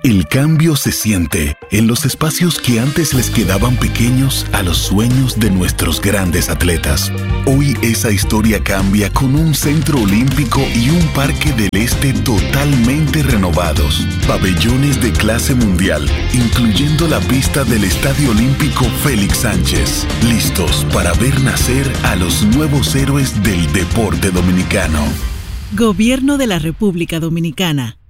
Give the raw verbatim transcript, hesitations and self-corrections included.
El cambio se siente en los espacios que antes les quedaban pequeños a los sueños de nuestros grandes atletas. Hoy esa historia cambia con un centro olímpico y un parque del este totalmente renovados. Pabellones de clase mundial, incluyendo la pista del Estadio Olímpico Félix Sánchez. Listos para ver nacer a los nuevos héroes del deporte dominicano. Gobierno de la República Dominicana.